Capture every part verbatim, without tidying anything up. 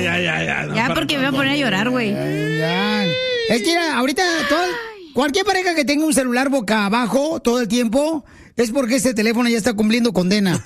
ya, ya, ya. No, ya, porque me voy a poner a llorar, güey. Ya. Es que mira, ahorita todo, cualquier pareja que tenga un celular boca abajo todo el tiempo es porque ese teléfono ya está cumpliendo condena.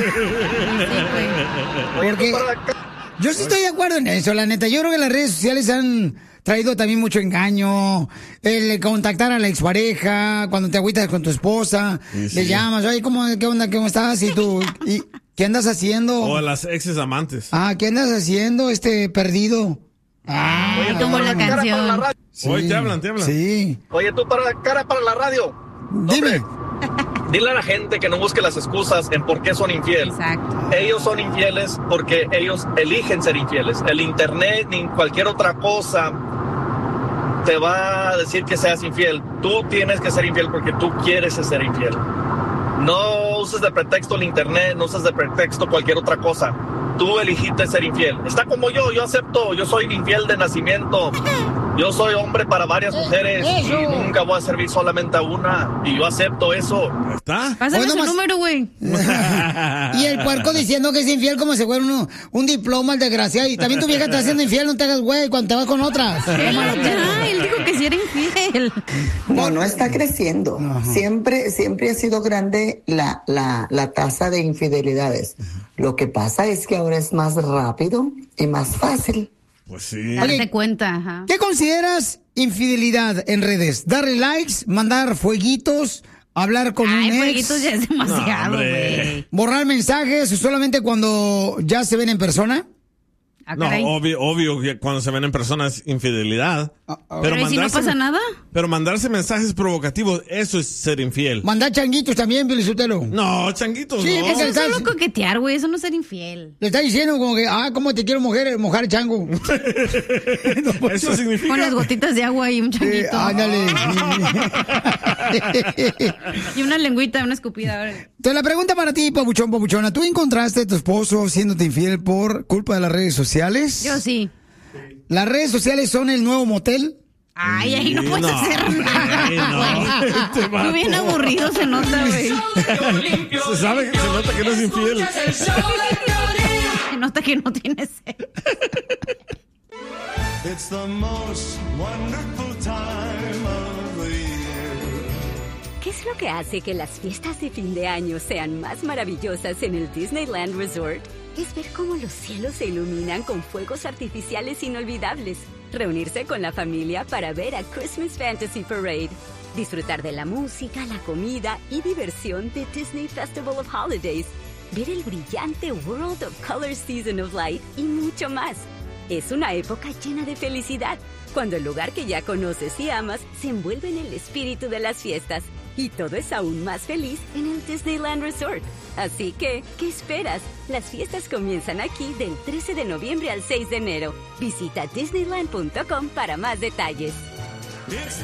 Porque yo sí estoy de acuerdo en eso, la neta. Yo creo que las redes sociales han traído también mucho engaño. El contactar a la expareja, cuando te agüitas con tu esposa, sí, sí. le llamas, oye, ¿cómo, qué onda, cómo estás? Y tú, y, ¿qué andas haciendo? O a las exes amantes. Ah, ¿qué andas haciendo, este, perdido? Ah, oye, como la canción. Sí. Oye, te hablan, te hablan. Sí. Oye, tú para cara para la radio. Dime. Hombre, dile a la gente que no busque las excusas en por qué son infieles. Exacto. Ellos son infieles porque ellos eligen ser infieles. El internet ni cualquier otra cosa te va a decir que seas infiel. Tú tienes que ser infiel porque tú quieres ser infiel. No uses de pretexto el internet, no uses de pretexto cualquier otra cosa. Tú elegiste ser infiel. Está como yo, yo acepto, yo soy infiel de nacimiento. Yo soy hombre para varias mujeres y nunca voy a servir solamente a una. Y yo acepto eso. ¿Está? Pásame su más... número, güey. Y el puerco diciendo que es infiel como si fuera uno, un diploma, el desgraciado. Y también tu vieja está haciendo infiel, no te hagas güey cuando te vas con otras. Él, ya, él dijo que sí era infiel. No, no está creciendo. Uh-huh. Siempre, siempre ha sido grande la, la, la tasa de infidelidades. Lo que pasa es que ahora es más rápido y más fácil. Pues sí. Darte okay. cuenta, ajá. ¿Qué consideras infidelidad en redes? ¿Darle likes? ¿Mandar fueguitos? ¿Hablar con Ay, un ex? fueguitos ya es demasiado, güey. No, ¿borrar mensajes solamente cuando ya se ven en persona? Ah, no, obvio, obvio que cuando se ven en persona es infidelidad. Ah, ah, pero ¿Pero si no pasa nada? Pero mandarse mensajes provocativos, eso es ser infiel. Mandar changuitos también, Felicitelo. No, changuitos sí, no. Eso es solo coquetear, güey, eso no es ser infiel. Le está diciendo como que, ah, cómo te quiero mojar, mojar chango. no, eso significa. Con las gotitas de agua y un changuito. Eh, ándale. Y una lengüita, una escupida. Ahora. Entonces la pregunta para ti, papuchón, papuchona, ¿tú encontraste a tu esposo siéndote infiel por culpa de las redes sociales? Yo sí. ¿Las redes sociales son el nuevo motel? Ay, ahí no puedes no, hacer nada, güey. No. Muy bien aburrido se nota, güey. Se sabe que se nota que no es infiel. Se nota que no tiene sed. It's the most wonderful time of the year. ¿Qué es lo que hace que las fiestas de fin de año sean más maravillosas en el Disneyland Resort? Es ver cómo los cielos se iluminan con fuegos artificiales inolvidables, reunirse con la familia para ver a Christmas Fantasy Parade, disfrutar de la música, la comida y diversión de Disney Festival of Holidays, ver el brillante World of Color Season of Light y mucho más. Es una época llena de felicidad, cuando el lugar que ya conoces y amas se envuelve en el espíritu de las fiestas. Y todo es aún más feliz en el Disneyland Resort. Así que, ¿qué esperas? Las fiestas comienzan aquí del trece de noviembre al seis de enero. Visita disneyland punto com para más detalles.